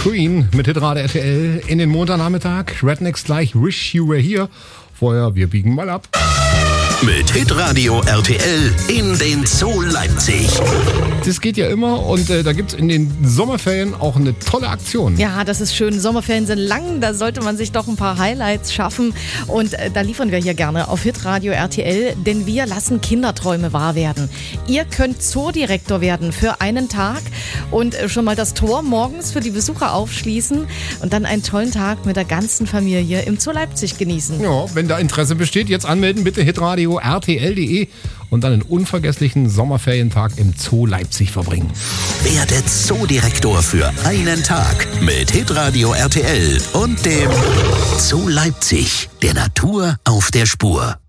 Queen mit Hitradio RTL in den Montagnachmittag. Rednecks gleich Wish You Were Here. Vorher, wir biegen mal ab. Mit Hitradio RTL in den Zoo Leipzig. Das geht ja immer und da gibt's in den Sommerferien auch eine tolle Aktion. Ja, das ist schön. Sommerferien sind lang, da sollte man sich doch ein paar Highlights schaffen. Und da liefern wir hier gerne auf Hitradio RTL, denn wir lassen Kinderträume wahr werden. Ihr könnt Zoodirektor werden für einen Tag und schon mal das Tor morgens für die Besucher aufschließen und dann einen tollen Tag mit der ganzen Familie im Zoo Leipzig genießen. Ja, wenn da Interesse besteht, jetzt anmelden bitte hitradio rtl.de und dann einen unvergesslichen Sommerferientag im Zoo Leipzig verbringen. Werde Zoodirektor für einen Tag mit Hitradio RTL und dem Zoo Leipzig, der Natur auf der Spur.